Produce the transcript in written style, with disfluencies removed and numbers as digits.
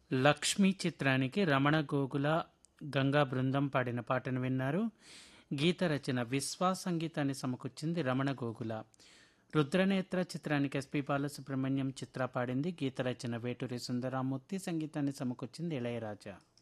లక్ష్మి చిత్రానికి రమణ గోగుల, గంగా బృందం పాడిన పాటను విన్నారు. గీత రచన విశ్వా, సంగీతాన్ని సమకూర్చింది రమణ గోగుల. రుద్రనేత్ర చిత్రానికి ఎస్పి బాలసుబ్రహ్మణ్యం చిత్ర పాడింది. గీత రచన వేటూరి సుందరామూర్తి, సంగీతాన్ని సమకూర్చింది ఇళయరాజా.